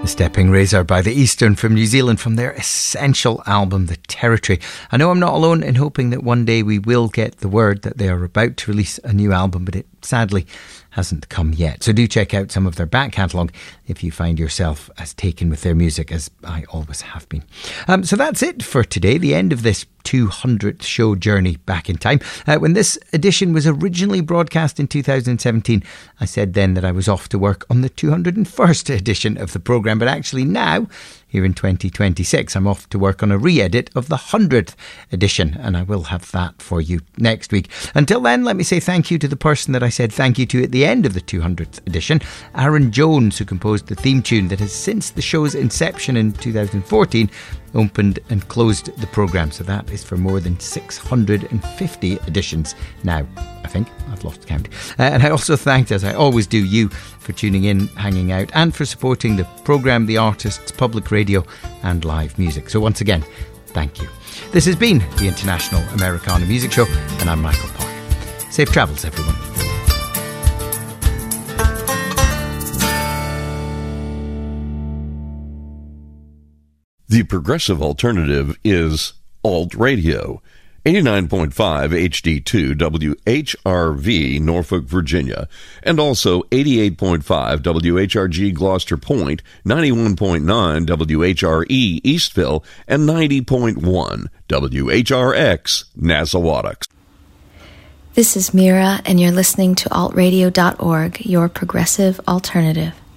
Stepping Razor by The Eastern from New Zealand, from their essential album The Territory. I know I'm not alone in hoping that one day we will get the word that they are about to release a new album, but it sadly hasn't come yet. So do check out some of their back catalogue if you find yourself as taken with their music as I always have been. So that's it for today, the end of this 200th show journey back in time. When this edition was originally broadcast in 2017, I said then that I was off to work on the 201st edition of the programme, but actually now, here in 2026, I'm off to work on a re-edit of the 100th edition, and I will have that for you next week. Until then, let me say thank you to the person that I said thank you to at the end of the 200th edition, Aaron Jones, who composed the theme tune that has, since the show's inception in 2014, opened and closed the programme. So that is for more than 650 editions now, I think. I've lost count. And I also thanked, as I always do, you for tuning in, hanging out, and for supporting the programme, the artists, public radio and live music. So once again, thank you. This has been the International Americana Music Show, and I'm Michael Park. Safe travels, everyone. The progressive alternative is Alt Radio. 89.5 HD2 WHRV, Norfolk, Virginia, and also 88.5 WHRG Gloucester Point, 91.9 WHRE Eastville, and 90.1 WHRX Nassawadox. This is Mira, and you're listening to altradio.org, your progressive alternative.